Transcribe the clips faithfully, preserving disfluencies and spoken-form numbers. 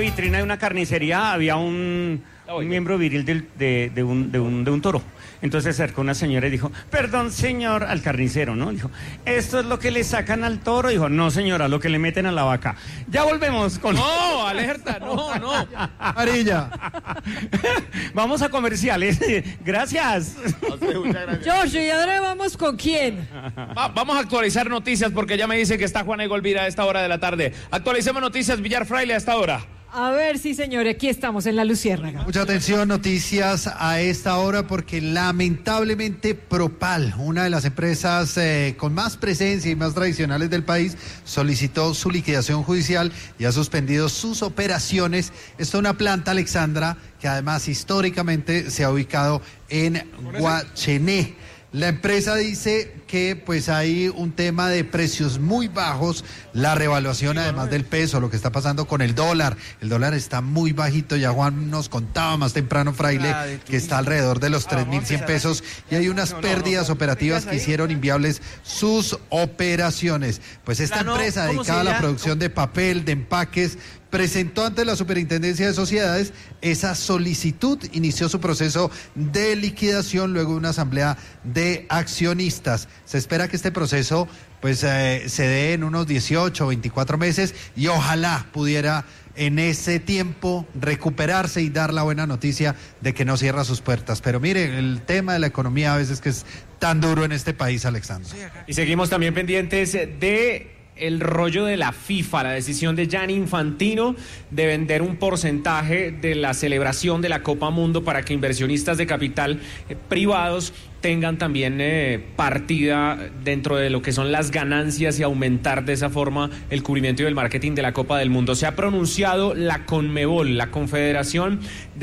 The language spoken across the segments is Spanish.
vitrina de una carnicería había un, un miembro viril del, de, de, un, de, un, de un toro. Entonces se acercó una señora y dijo, perdón señor, al carnicero, ¿no? Dijo, ¿esto es lo que le sacan al toro? Dijo, no señora, lo que le meten a la vaca. Ya volvemos con... No, alerta, no, no. Amarilla. Vamos a comerciales. Gracias. George, ¿y ahora vamos con quién? Va, vamos a actualizar noticias porque ya me dice que está Juana Egolvira a esta hora de la tarde. Actualicemos noticias, Villar Fraile, a esta hora. A ver, sí, señor, aquí estamos en La Luciérnaga. Mucha atención, noticias a esta hora porque lamentablemente Propal, una de las empresas eh, con más presencia y más tradicionales del país, solicitó su liquidación judicial y ha suspendido sus operaciones. Esta es una planta, Alexandra, que además históricamente se ha ubicado en Guachené. La empresa dice que pues hay un tema de precios muy bajos, la revaluación además del peso, lo que está pasando con el dólar. El dólar está muy bajito, ya Juan nos contaba más temprano, Fraile, que está alrededor de los tres mil cien pesos y hay unas pérdidas operativas que hicieron inviables sus operaciones. Pues esta empresa dedicada a la producción de papel, de empaques, presentó ante la Superintendencia de Sociedades esa solicitud, inició su proceso de liquidación luego de una asamblea de accionistas. Se espera que este proceso pues eh, se dé en unos dieciocho o veinticuatro meses y ojalá pudiera en ese tiempo recuperarse y dar la buena noticia de que no cierra sus puertas. Pero mire, el tema de la economía a veces que es tan duro en este país, Alexandra. Y seguimos también pendientes de el rollo de la FIFA, la decisión de Gianni Infantino de vender un porcentaje de la celebración de la Copa Mundo para que inversionistas de capital eh, privados tengan también eh, partida dentro de lo que son las ganancias y aumentar de esa forma el cubrimiento y el marketing de la Copa del Mundo. Se ha pronunciado la CONMEBOL, la Confederación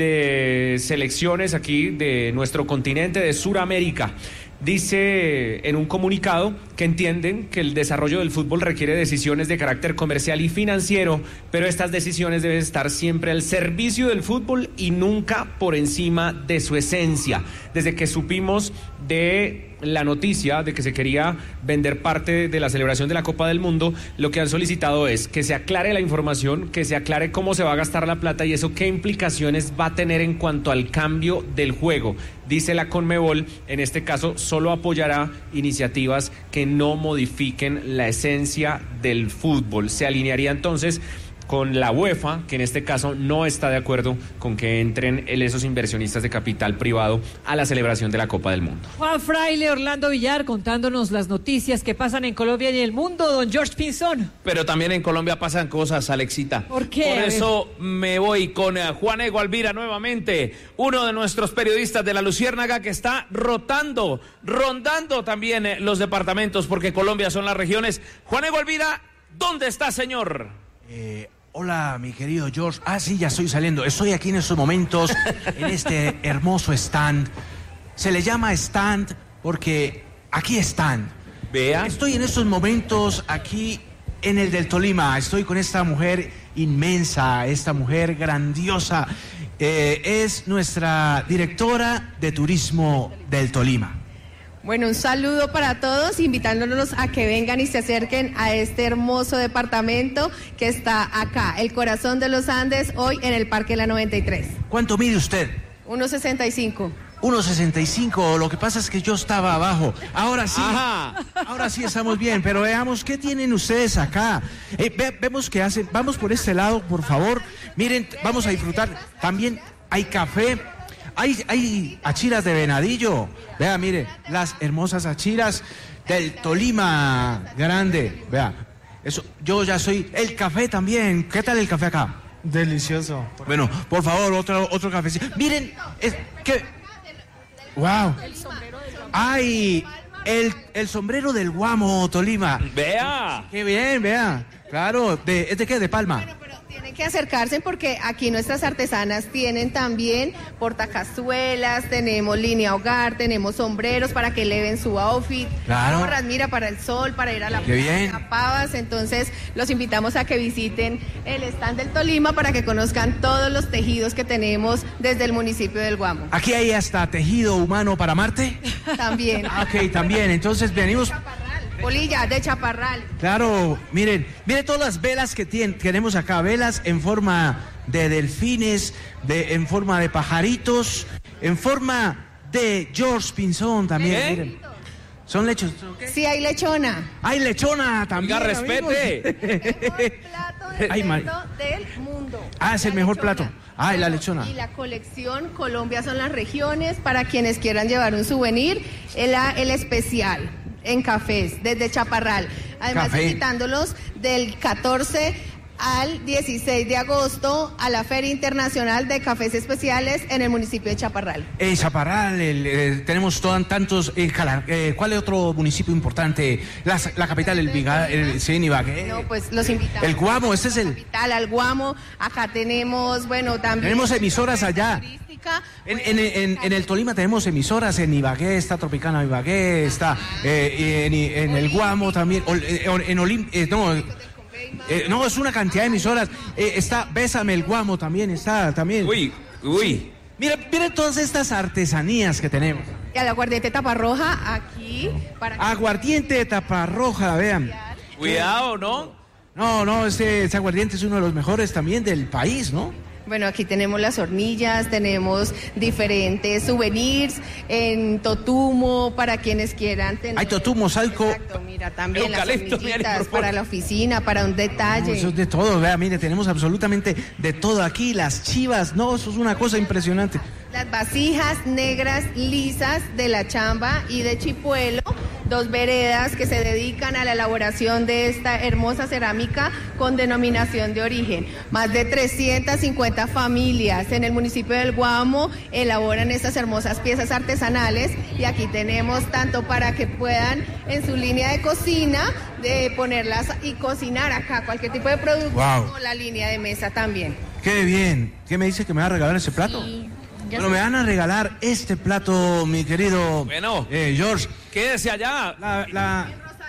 de Selecciones aquí de nuestro continente, de Sudamérica. Dice en un comunicado que entienden que el desarrollo del fútbol requiere decisiones de carácter comercial y financiero, pero estas decisiones deben estar siempre al servicio del fútbol y nunca por encima de su esencia. Desde que supimos de la noticia de que se quería vender parte de la celebración de la Copa del Mundo, lo que han solicitado es que se aclare la información, que se aclare cómo se va a gastar la plata y eso qué implicaciones va a tener en cuanto al cambio del juego. Dice la CONMEBOL, en este caso solo apoyará iniciativas que no modifiquen la esencia del fútbol. Se alinearía entonces con la UEFA, que en este caso no está de acuerdo con que entren esos inversionistas de capital privado a la celebración de la Copa del Mundo. Juan Fraile, Orlando Villar, contándonos las noticias que pasan en Colombia y en el mundo. Don George Pinzón. Pero también en Colombia pasan cosas, Alexita. ¿Por qué? Por eso me voy con uh, Juan Egolvira nuevamente, uno de nuestros periodistas de La Luciérnaga que está rotando, rondando también eh, los departamentos, porque Colombia son las regiones. Juan Egolvira, ¿dónde está, señor? Eh, hola, mi querido George. Ah, sí, ya estoy saliendo. Estoy aquí en estos momentos, en este hermoso stand. Se le llama stand porque aquí están. Vea. Estoy en estos momentos aquí en el del Tolima. Estoy con esta mujer inmensa, esta mujer grandiosa. Eh, es nuestra directora de turismo del Tolima. Bueno, un saludo para todos, invitándolos a que vengan y se acerquen a este hermoso departamento que está acá, el corazón de los Andes, hoy en el Parque La noventa y tres. ¿Cuánto mide usted? uno sesenta y cinco. uno sesenta y cinco, lo que pasa es que yo estaba abajo. Ahora sí, Ajá. ahora sí estamos bien, pero veamos, ¿qué tienen ustedes acá? Eh, ve, vemos que hacen, vamos por este lado, por favor. Miren, vamos a disfrutar. También hay café. Hay, hay achiras de venadillo. Vea, mire, las hermosas achiras del Tolima grande. Vea, eso, yo ya soy. El café también. ¿Qué tal el café acá? Delicioso. Bueno, por favor, otro, otro cafecito. Miren, es que. ¡Wow! ¡Ay! El, el sombrero del Guamo, Tolima. Vea. ¡Qué bien, vea! Claro, ¿de, ¿es de qué? ¿De palma? Bueno, pero tienen que acercarse porque aquí nuestras artesanas tienen también portacazuelas, tenemos línea hogar, tenemos sombreros para que eleven su outfit, Claro. gorras, mira, para el sol, para ir a la Qué bien. a Pavas. Entonces los invitamos a que visiten el stand del Tolima para que conozcan todos los tejidos que tenemos desde el municipio del Guamo. ¿Aquí hay hasta tejido humano para Marte? También. Ah, ok, también. Entonces venimos. Polilla de chaparral. Claro, miren, miren todas las velas que tienen, tenemos acá, velas en forma de delfines, de, en forma de pajaritos, en forma de George Pinzón también. ¿Qué? Miren. Son lechos. Sí, hay lechona. ¡Hay lechona también! Oiga, respete. El plato de Ay, cerdo Mari. del mundo. Ah, es el La mejor lechona. plato. Ah, la lechona. Y la colección Colombia son las regiones para quienes quieran llevar un souvenir, el, el especial en cafés desde Chaparral. Además, Café. invitándolos del catorce al dieciséis de agosto a la Feria Internacional de Cafés Especiales en el municipio de Chaparral. En Chaparral el, eh, tenemos todan- tantos. Eh, Cala- eh, ¿Cuál es otro municipio importante? La, la capital, el Viga, el, sí, en Ibagué. No, pues los invitamos. El Guamo, este es el. Capital, al Guamo. Acá tenemos, bueno, también. Tenemos emisoras allá. turística. En, en, en, en el Tolima tenemos emisoras, en Ibagué está Tropicana Ibagué, está eh, en, en el Guamo también, ol- eh, en Olim, eh, no, eh, no, es una cantidad de emisoras, eh, está Bésame el Guamo también, está también. Uy, uy. Mira, miren todas estas artesanías que tenemos. Y al aguardiente taparroja aquí. Para que- Aguardiente de taparroja, vean. Cuidado, ¿no? No, no, este, este aguardiente es uno de los mejores también del país, ¿no? Bueno, aquí tenemos las hornillas, tenemos diferentes souvenirs en totumo para quienes quieran tener. Hay totumo, salco. Exacto, mira, también las Eucalipto, hornillitas mira, por favor. para la oficina, para un detalle. No, eso es de todo, vea, mire, tenemos absolutamente de todo aquí, las chivas, no, eso es una cosa impresionante. Las vasijas negras lisas de La Chamba y de Chipuelo, dos veredas que se dedican a la elaboración de esta hermosa cerámica con denominación de origen. Más de trescientas cincuenta familias en el municipio del Guamo elaboran estas hermosas piezas artesanales y aquí tenemos tanto para que puedan en su línea de cocina de ponerlas y cocinar acá cualquier tipo de producto, Wow. como la línea de mesa también. Qué bien, ¿qué me dice que me va a regalar ese plato? Bueno, me van a regalar este plato, mi querido Bueno. eh, George. Quédese allá. La, la-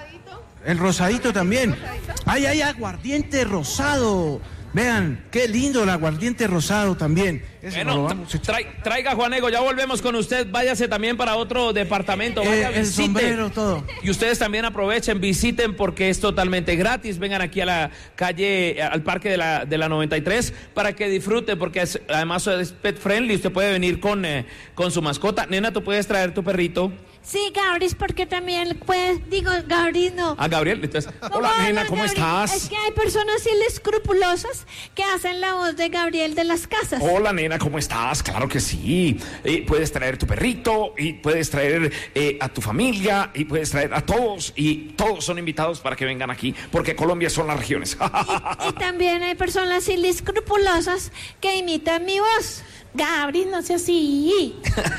el rosadito también. Ay, ay, aguardiente rosado. Vean, qué lindo el aguardiente rosado también. Ese nos lo Bueno, vamos a echar. trai- traiga Juanego, ya volvemos con usted. Váyase también para otro departamento. Eh, Vaya, el visite. sombrero, todo. Y ustedes también aprovechen, visiten porque es totalmente gratis. Vengan aquí a la calle, al parque de la, de la noventa y tres para que disfruten porque es, además es pet friendly. Usted puede venir con, eh, con su mascota. Nena, tú puedes traer tu perrito. Sí, Gabris, porque también puedes, digo, Gabris no. Ah, Gabriel, entonces. ¿Cómo Hola, nena, hablas, ¿cómo Gabriel? estás? Es que hay personas inescrupulosas que hacen la voz de Gabriel de las casas. Hola, nena, ¿cómo estás? Claro que sí. Eh, puedes traer tu perrito y puedes traer eh, a tu familia y puedes traer a todos y todos son invitados para que vengan aquí porque Colombia son las regiones. Y también hay personas inescrupulosas que imitan mi voz. Gabris, no sea así.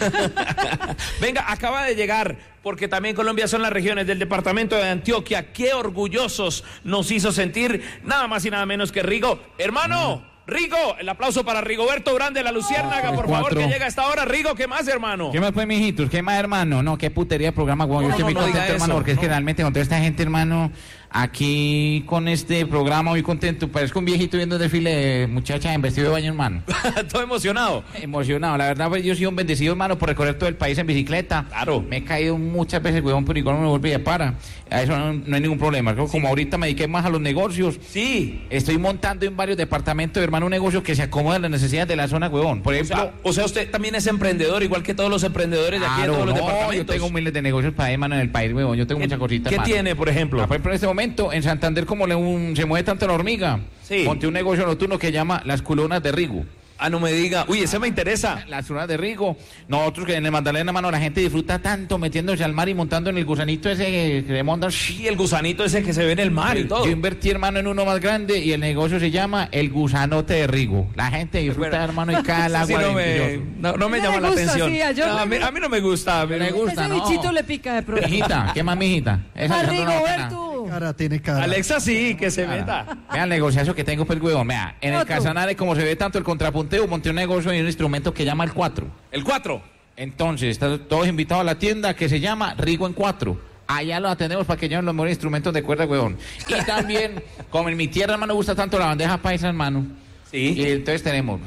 Venga, acaba de llegar, porque también Colombia son las regiones del departamento de Antioquia. Qué orgullosos nos hizo sentir nada más y nada menos que Rigo. Hermano, Rigo, el aplauso para Rigoberto Grande, la Luciérnaga, por favor, cuatro. que llega a esta hora. Rigo, ¿qué más, hermano? ¿Qué más pues, mijitos? ¿Qué más, hermano? No, qué putería de programa, weón. Yo No, estoy no, muy no contento, diga hermano, eso, porque es que no. realmente con toda esta gente, hermano, aquí con este programa muy contento. Parezco un viejito viendo el desfile de muchachas en vestido de baño, hermano. Todo emocionado. Emocionado. La verdad, pues yo soy un bendecido, hermano, por recorrer todo el país en bicicleta. Claro. Me he caído muchas veces, weón, pero igual no me vuelve y para. A eso no, no hay ningún problema. Creo que Como ahorita me dediqué más a los negocios, Sí. estoy montando en varios departamentos, hermano, un negocio que se acomoda a las necesidades de la zona, weón. Por O ejemplo... sea, o sea, usted también es emprendedor, igual que todos los emprendedores de aquí de Claro, todos los no, departamentos. yo tengo miles de negocios para ahí, mano, en el país, weón. Yo tengo muchas cositas, ¿Qué mano. tiene, por ejemplo? Ah, Por ejemplo, en este momento, en Santander, como le un- se mueve tanto la hormiga, Sí. monté un negocio nocturno que llama Las Culonas de Rigo. Ah, no me diga. Uy, ese me interesa. Las Culonas de Rigo. Nosotros que en el Magdalena, mano, la gente disfruta tanto metiéndose al mar y montando en el gusanito ese que se monta. Y el gusanito ese que se ve en el mar y todo. Yo invertí, hermano, en uno más grande y el negocio se llama El Gusanote de Rigo. La gente disfruta, Bueno, hermano, y cae al Sí, agua no, me, delicioso. no, no me No llama le la gusta, atención. sí, a George No, a, mí, le a mí no me gusta. a mí Me no- gusta, Ese no. bichito le pica de pronto. Mijita, ¿qué más, mijita? Esa ¡A es una bacana. Rigoberto! Cara tiene cara. Alexa sí, que se meta. Vea el negociazo que tengo, pues, huevón. Vea, en el Otro. Casanare, como se ve tanto el contrapunteo, monté un negocio y un instrumento que llama el cuatro. El cuatro. Entonces, están todos invitados a la tienda que se llama Rigo en cuatro. Allá lo atendemos para que lleven los mejores instrumentos de cuerda, huevón. Y también, como en mi tierra, hermano, gusta tanto la bandeja paisa, hermano. Y Sí. entonces tenemos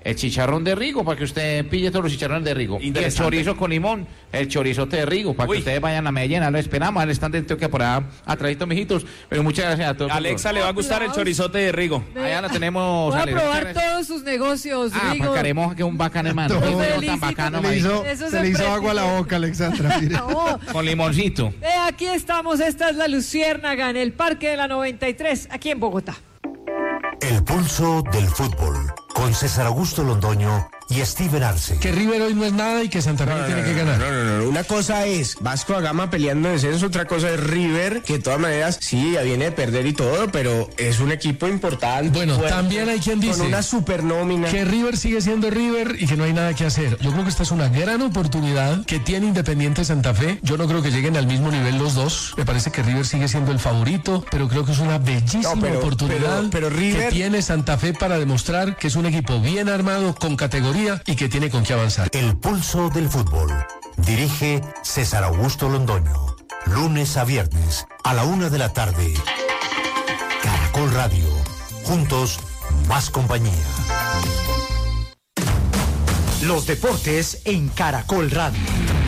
el chicharrón de Rigo, para que usted pille todos los chicharrones de Rigo. El chorizo con limón, el chorizote de Rigo, para Uy. que ustedes vayan a Medellín, lo esperamos, al stand de Antioquia por allá, atrásito, mijitos. Pero muchas gracias a todos. Alexa le va a gustar el chorizote de Rigo. Allá lo tenemos. Voy a probar todos sus negocios, Ah, Rigo. para Caremoja, que es un bacán, hermano. No, No tan bacano, se le hizo, se le hizo agua a la boca, Alexandra. Mire. No. Con limoncito. Eh, aquí estamos, esta es la Luciérnaga en el Parque de la noventa y tres, aquí en Bogotá. El pulso del fútbol, con César Augusto Londoño y Steven Arce. Que River hoy no es nada y que Santa Fe no, no, tiene no, que ganar. No, no, no, no. Una cosa es Vasco da Gama peleando en descenso, otra cosa es River, que de todas maneras sí, ya viene de perder y todo, pero es un equipo importante. Bueno, fuerte, también hay quien dice con una super nómina. Que River sigue siendo River y que no hay nada que hacer. Yo creo que esta es una gran oportunidad que tiene Independiente Santa Fe. Yo no creo que lleguen al mismo nivel los dos. Me parece que River sigue siendo el favorito, pero creo que es una bellísima no, pero, oportunidad pero, pero River... que tiene Santa Fe para demostrar que es un equipo bien armado, con categoría y que tiene con qué avanzar. El pulso del fútbol. Dirige César Augusto Londoño. Lunes a viernes a la una de la tarde. Caracol Radio. Juntos, más compañía. Los deportes en Caracol Radio.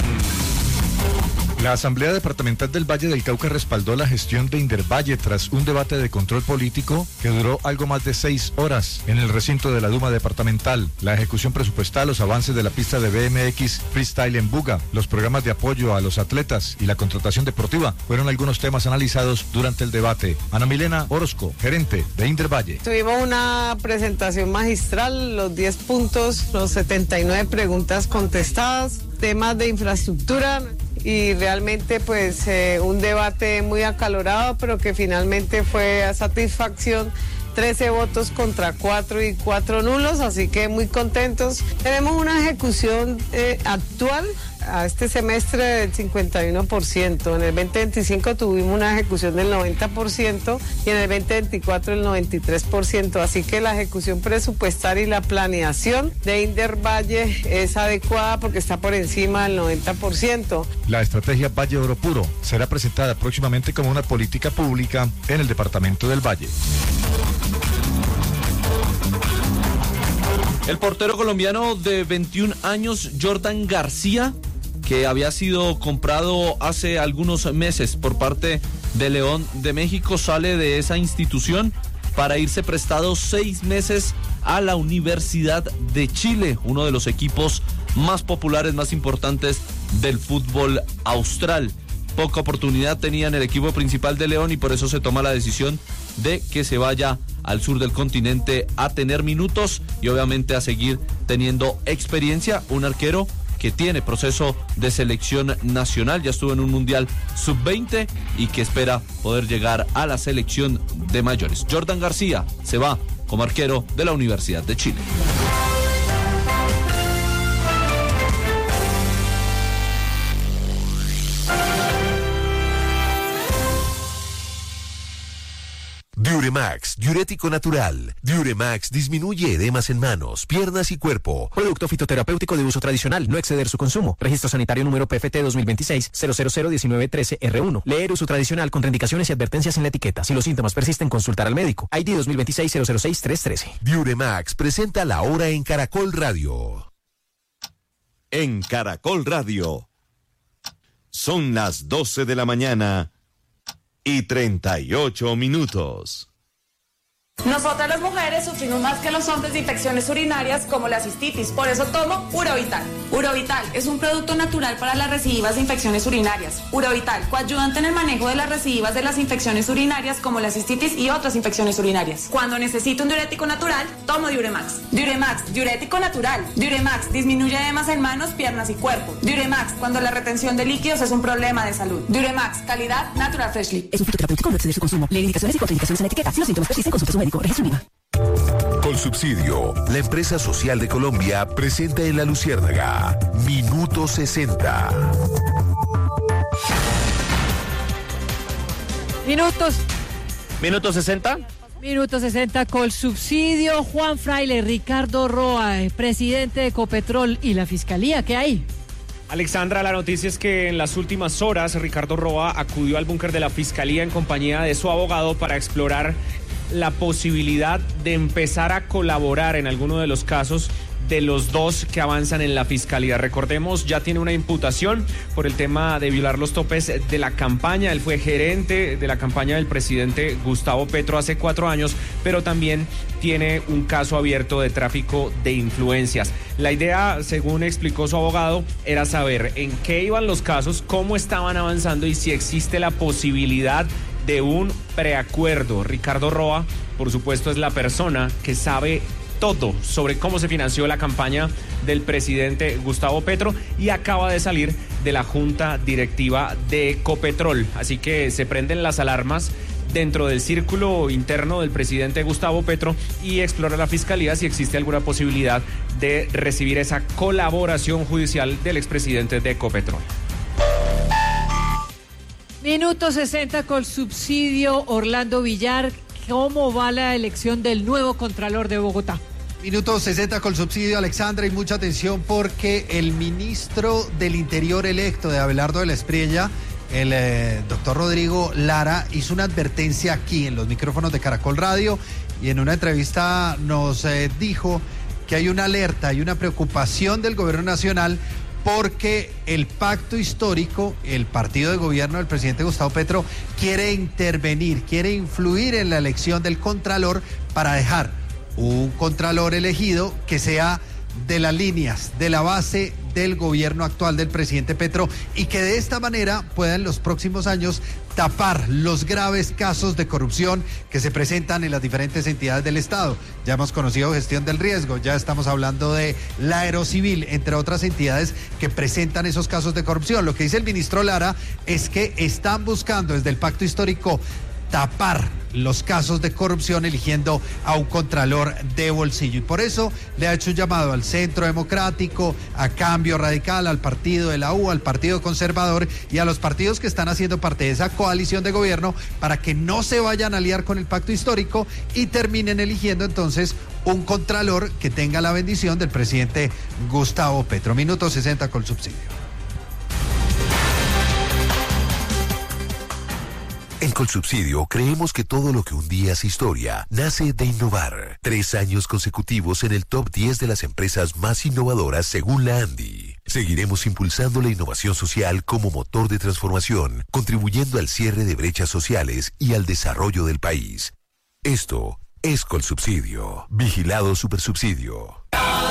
La Asamblea Departamental del Valle del Cauca respaldó la gestión de Indervalle tras un debate de control político que duró algo más de seis horas en el recinto de la Duma Departamental. La ejecución presupuestal, los avances de la pista de B M X Freestyle en Buga, los programas de apoyo a los atletas y la contratación deportiva fueron algunos temas analizados durante el debate. Ana Milena Orozco, gerente de Indervalle. Tuvimos una presentación magistral, los diez puntos, los setenta y nueve preguntas contestadas, temas de infraestructura y realmente pues eh, un debate muy acalorado, pero que finalmente fue a satisfacción. trece votos contra cuatro y cuatro nulos, así que muy contentos. Tenemos una ejecución eh, actual a este semestre del cincuenta y uno por ciento. En el veinte veinticinco tuvimos una ejecución del noventa por ciento y en el veinte veinticuatro el noventa y tres por ciento. Así que la ejecución presupuestaria y la planeación de Indervalle es adecuada porque está por encima del noventa por ciento. La estrategia Valle Oro Puro será presentada próximamente como una política pública en el departamento del Valle. El portero colombiano de veintiún años, Jordan García, que había sido comprado hace algunos meses por parte de León de México, sale de esa institución para irse prestado seis meses a la Universidad de Chile, uno de los equipos más populares, más importantes del fútbol austral. Poca oportunidad tenía en el equipo principal de León y por eso se toma la decisión de que se vaya al sur del continente a tener minutos y obviamente a seguir teniendo experiencia. Un arquero que tiene proceso de selección nacional, ya estuvo en un mundial sub veinte y que espera poder llegar a la selección de mayores. Jordan García se va como arquero de la Universidad de Chile. Diuremax, diurético natural. Diuremax disminuye edemas en manos, piernas y cuerpo. Producto fitoterapéutico de uso tradicional, no exceder su consumo. Registro sanitario número P F T dos mil veintiséis cero cero cero diecinueve trece R uno. Leer uso tradicional con indicaciones y advertencias en la etiqueta. Si los síntomas persisten, consultar al médico. I D dos mil veintiséis cero cero seis tres trece. Diuremax presenta la hora en Caracol Radio. En Caracol Radio. Son las doce de la mañana y treinta y ocho minutos. Nosotras las mujeres sufrimos más que los hombres de infecciones urinarias como la cistitis, por eso tomo Urovital. Urovital es un producto natural para las recidivas de infecciones urinarias. Urovital, coayudante en el manejo de las recidivas de las infecciones urinarias como la cistitis y otras infecciones urinarias. Cuando necesito un diurético natural, tomo Diuremax. Diuremax, diurético natural. Diuremax disminuye edemas en manos, piernas y cuerpo. Diuremax, cuando la retención de líquidos es un problema de salud. Diuremax, calidad Natural Freshly. Es un fitoterapéutico, no exceder su consumo. Leer indicaciones y contraindicaciones en la etiqueta. Si los síntomas persisten, consulta a su médico. Colsubsidio, la empresa social de Colombia, presenta en La Luciérnaga Minuto sesenta. Minutos. Minuto sesenta. Minuto sesenta, Colsubsidio, Juan Fraile, Ricardo Roa, presidente de Ecopetrol y la Fiscalía, ¿qué hay? Alexandra, la noticia es que en las últimas horas Ricardo Roa acudió al búnker de la Fiscalía en compañía de su abogado para explorar la posibilidad de empezar a colaborar en alguno de los casos de los dos que avanzan en la fiscalía. Recordemos, ya tiene una imputación por el tema de violar los topes de la campaña. Él fue gerente de la campaña del presidente Gustavo Petro hace cuatro años, pero también tiene un caso abierto de tráfico de influencias. La idea, según explicó su abogado, era saber en qué iban los casos, cómo estaban avanzando y si existe la posibilidad de un preacuerdo. Ricardo Roa, por supuesto, es la persona que sabe todo sobre cómo se financió la campaña del presidente Gustavo Petro y acaba de salir de la junta directiva de Ecopetrol. Así que se prenden las alarmas dentro del círculo interno del presidente Gustavo Petro y explora la fiscalía si existe alguna posibilidad de recibir esa colaboración judicial del expresidente de Ecopetrol. Minuto sesenta con subsidio. Orlando Villar, ¿cómo va la elección del nuevo Contralor de Bogotá? Minuto sesenta con subsidio, Alexandra, y mucha atención porque el ministro del Interior electo de Abelardo de la Espriella, el eh, doctor Rodrigo Lara, hizo una advertencia aquí en los micrófonos de Caracol Radio y en una entrevista nos eh, dijo que hay una alerta, hay una preocupación del gobierno nacional porque el pacto histórico, el partido de gobierno del presidente Gustavo Petro, quiere intervenir, quiere influir en la elección del Contralor para dejar un Contralor elegido que sea de las líneas, de la base del gobierno actual del presidente Petro y que de esta manera pueda en los próximos años tapar los graves casos de corrupción que se presentan en las diferentes entidades del Estado. Ya hemos conocido gestión del riesgo, ya estamos hablando de la Aerocivil, entre otras entidades que presentan esos casos de corrupción. Lo que dice el ministro Lara es que están buscando desde el pacto histórico tapar los casos de corrupción eligiendo a un contralor de bolsillo y por eso le ha hecho un llamado al Centro Democrático, a Cambio Radical, al partido de la U, al Partido Conservador y a los partidos que están haciendo parte de esa coalición de gobierno para que no se vayan a liar con el pacto histórico y terminen eligiendo entonces un contralor que tenga la bendición del presidente Gustavo Petro. Minuto sesenta con subsidio. En Colsubsidio creemos que todo lo que un día es historia nace de innovar. Tres años consecutivos en el top diez de las empresas más innovadoras según la ANDI. Seguiremos impulsando la innovación social como motor de transformación, contribuyendo al cierre de brechas sociales y al desarrollo del país. Esto es Colsubsidio. Vigilado Supersubsidio.